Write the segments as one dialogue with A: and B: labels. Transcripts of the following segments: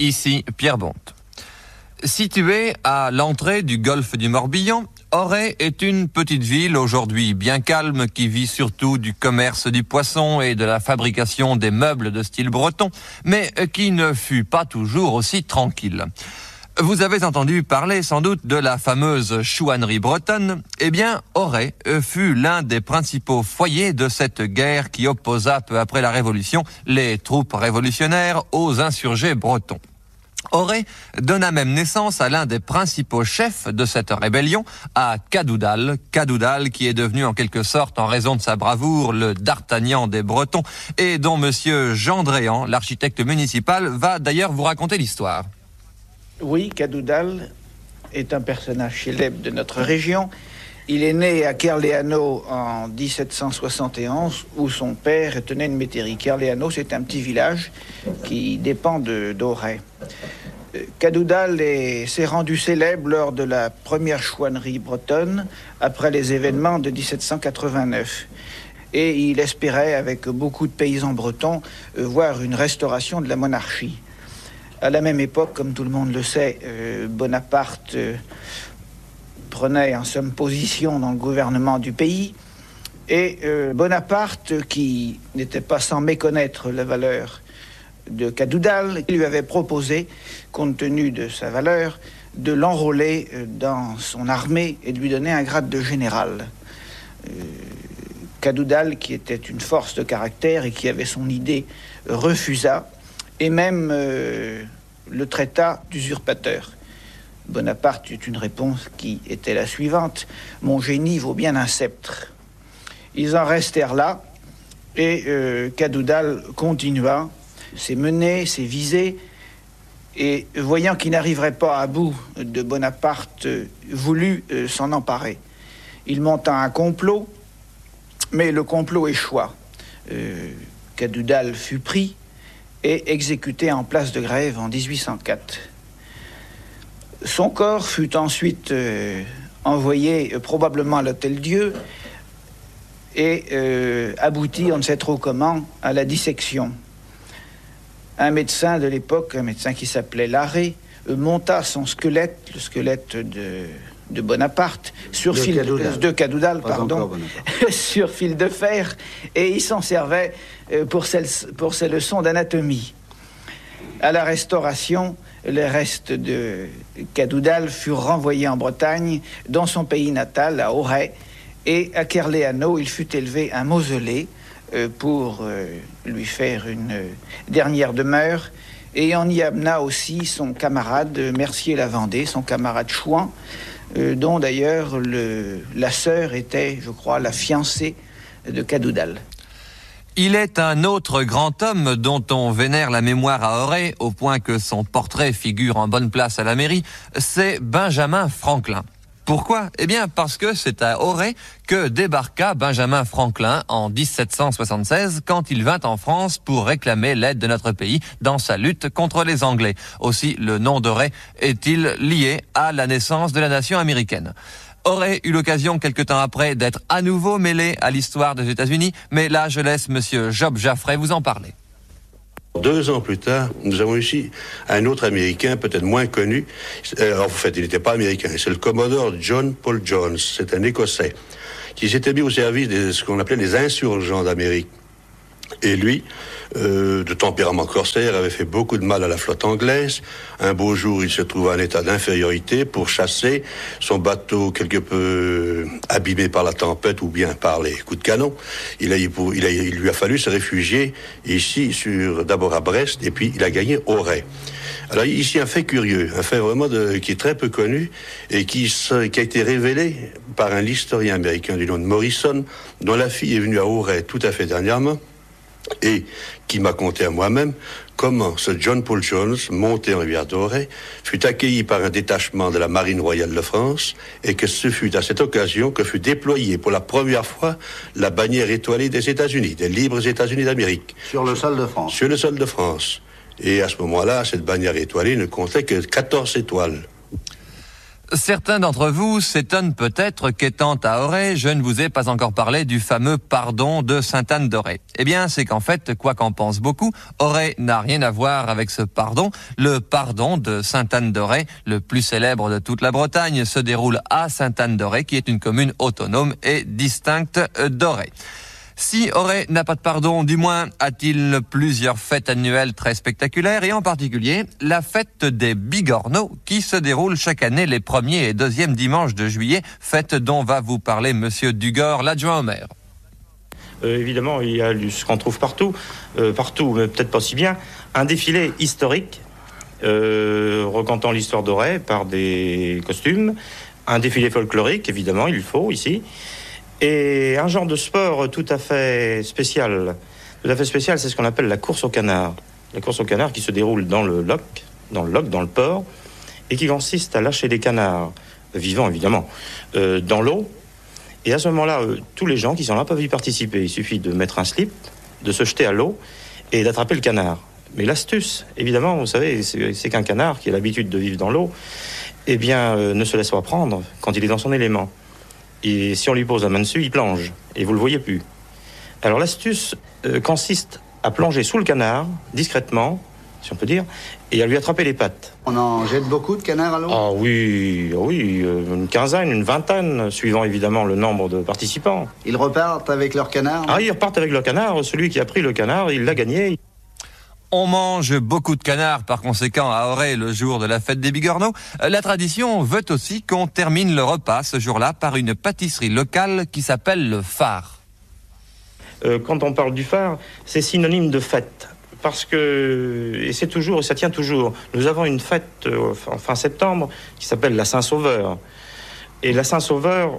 A: Ici Pierre Bonte. Située à l'entrée du golfe du Morbihan, Auray est une petite ville aujourd'hui bien calme qui vit surtout du commerce du poisson et de la fabrication des meubles de style breton, mais qui ne fut pas toujours aussi tranquille. Vous avez entendu parler sans doute de la fameuse chouannerie bretonne. Eh bien, Auray fut l'un des principaux foyers de cette guerre qui opposa peu après la Révolution les troupes révolutionnaires aux insurgés bretons. Auray donna même naissance à l'un des principaux chefs de cette rébellion, à Cadoudal. Cadoudal qui est devenu en quelque sorte, en raison de sa bravoure, le D'Artagnan des Bretons et dont monsieur Jean Dréan, l'architecte municipal, va d'ailleurs vous raconter l'histoire.
B: Oui, Cadoudal est un personnage célèbre de notre région. Il est né à Kerléano en 1771, où son père tenait une métairie. Kerléano, c'est un petit village qui dépend d'Auray. Cadoudal s'est rendu célèbre lors de la première chouannerie bretonne, après les événements de 1789. Et il espérait, avec beaucoup de paysans bretons, voir une restauration de la monarchie. À la même époque, comme tout le monde le sait, Bonaparte prenait en somme position dans le gouvernement du pays. Et Bonaparte, qui n'était pas sans méconnaître la valeur de Cadoudal, lui avait proposé, compte tenu de sa valeur, de l'enrôler dans son armée et de lui donner un grade de général. Cadoudal, qui était une force de caractère et qui avait son idée, refusa et même le traita d'usurpateur. Bonaparte eut une réponse qui était la suivante: « Mon génie vaut bien un sceptre ». Ils en restèrent là, et Cadoudal continua ses menées, ses visées, et voyant qu'il n'arriverait pas à bout de Bonaparte, voulut s'en emparer. Il monta un complot, mais le complot échoua. Cadoudal fut pris et exécuté en place de Grève en 1804. Son corps fut ensuite envoyé probablement à l'Hôtel-Dieu et aboutit, on ne sait trop comment, à la dissection. Un médecin de l'époque, un médecin qui s'appelait Larrey, monta son squelette, le squelette de Bonaparte, sur de Cadoudal, pardon, sur fil de fer, et il s'en servait pour ses leçons d'anatomie. À la Restauration, les restes de Cadoudal furent renvoyés en Bretagne, dans son pays natal, à Auray, et à Kerléano, il fut élevé un mausolée pour lui faire une dernière demeure, et on y amena aussi son camarade Mercier-la-Vendée, son camarade Chouan, dont d'ailleurs la sœur était, je crois, la fiancée de Cadoudal.
A: Il est un autre grand homme dont on vénère la mémoire à Auray, au point que son portrait figure en bonne place à la mairie, c'est Benjamin Franklin. Pourquoi ? Eh bien parce que c'est à Auray que débarqua Benjamin Franklin en 1776 quand il vint en France pour réclamer l'aide de notre pays dans sa lutte contre les Anglais. Aussi, le nom d'Auray est-il lié à la naissance de la nation américaine. Auray eut l'occasion quelque temps après d'être à nouveau mêlé à l'histoire des États-Unis, mais là je laisse monsieur Job Jaffray vous en parler.
C: 2 ans plus tard, nous avons ici un autre Américain, peut-être moins connu. En fait, il n'était pas américain. C'est le commodore John Paul Jones. C'est un Écossais qui s'était mis au service de ce qu'on appelait les insurgents d'Amérique. Et lui, de tempérament corsaire, avait fait beaucoup de mal à la flotte anglaise. Un beau jour, il se trouva en état d'infériorité pour chasser son bateau quelque peu abîmé par la tempête ou bien par les coups de canon. Il lui a fallu se réfugier ici, d'abord à Brest, et puis il a gagné Auray. Alors ici, un fait curieux, un fait vraiment qui est très peu connu et qui a été révélé par un historien américain du nom de Morrison, dont la fille est venue à Auray tout à fait dernièrement, et qui m'a conté à moi-même comment ce John Paul Jones, monté en rivière d'Auray, fut accueilli par un détachement de la Marine royale de France et que ce fut à cette occasion que fut déployée pour la première fois la bannière étoilée des États-Unis, des libres États-Unis d'Amérique.
D: Sur le sol de France.
C: Sur le sol de France. Et à ce moment-là, cette bannière étoilée ne comptait que 14 étoiles.
A: Certains d'entre vous s'étonnent peut-être qu'étant à Auray, je ne vous ai pas encore parlé du fameux pardon de Sainte-Anne d'Auray. Eh bien, c'est qu'en fait, quoi qu'en pense beaucoup, Auray n'a rien à voir avec ce pardon. Le pardon de Sainte-Anne d'Auray, le plus célèbre de toute la Bretagne, se déroule à Sainte-Anne d'Auray, qui est une commune autonome et distincte d'Auray. Si Auray n'a pas de pardon, du moins a-t-il plusieurs fêtes annuelles très spectaculaires, et en particulier la fête des Bigorneaux qui se déroule chaque année les 1er et 2e dimanches de juillet, fête dont va vous parler Monsieur Dugor, l'adjoint au maire.
D: Évidemment, il y a ce qu'on trouve partout, mais peut-être pas si bien, un défilé historique racontant l'histoire d'Auray par des costumes, un défilé folklorique, évidemment, il faut ici, et un genre de sport tout à fait spécial. C'est ce qu'on appelle la course au canard. La course au canard qui se déroule dans le port, et qui consiste à lâcher des canards, vivants évidemment, dans l'eau. Et à ce moment-là, tous les gens qui sont là peuvent y participer. Il suffit de mettre un slip, de se jeter à l'eau et d'attraper le canard. Mais l'astuce, évidemment, vous savez, c'est qu'un canard qui a l'habitude de vivre dans l'eau, eh bien, ne se laisse pas prendre quand il est dans son élément. Et si on lui pose la main dessus, il plonge. Et vous ne le voyez plus. Alors l'astuce consiste à plonger sous le canard, discrètement, si on peut dire, et à lui attraper les pattes.
E: On en jette beaucoup de canards à l'eau ?
D: Ah oui, une quinzaine, une vingtaine, suivant évidemment le nombre de participants.
E: Ils repartent avec leur canard ?
D: Ah, ils repartent avec leur canard. Celui qui a pris le canard, il l'a gagné.
A: On mange beaucoup de canards par conséquent à Auray le jour de la fête des Bigorneaux. La tradition veut aussi qu'on termine le repas ce jour-là par une pâtisserie locale qui s'appelle le phare.
D: Quand on parle du phare, c'est synonyme de fête. Parce que, et ça tient toujours. Nous avons une fête en fin septembre qui s'appelle la Saint-Sauveur. Et la Saint-Sauveur,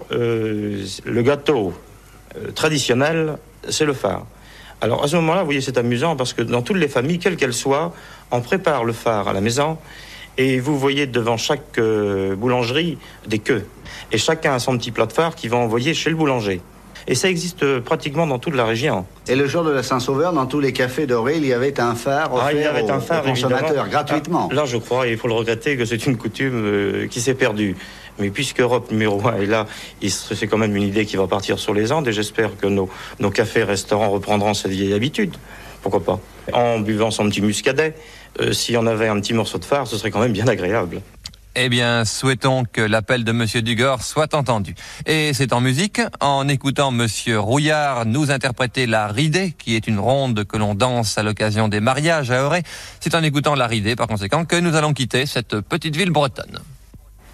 D: le gâteau traditionnel, c'est le phare. Alors à ce moment-là, vous voyez, c'est amusant parce que dans toutes les familles, quelles qu'elles soient, on prépare le phare à la maison et vous voyez devant chaque boulangerie des queues. Et chacun a son petit plat de phare qu'il va envoyer chez le boulanger. Et ça existe pratiquement dans toute la région.
E: Et le jour de la Saint-Sauveur, dans tous les cafés d'Auray, il y avait un phare offert aux consommateurs gratuitement.
D: Là, je crois, et il faut le regretter, que c'est une coutume qui s'est perdue. Mais puisque Europe numéro 1 est là, c'est quand même une idée qui va partir sur les Andes, et j'espère que nos cafés, restaurants reprendront cette vieille habitude. Pourquoi pas ? En buvant son petit muscadet, si on avait un petit morceau de phare, ce serait quand même bien agréable.
A: Eh bien, souhaitons que l'appel de Monsieur Dugor soit entendu. Et c'est en musique, en écoutant Monsieur Rouillard nous interpréter la ridée, qui est une ronde que l'on danse à l'occasion des mariages à Auray. C'est en écoutant la ridée, par conséquent, que nous allons quitter cette petite ville bretonne.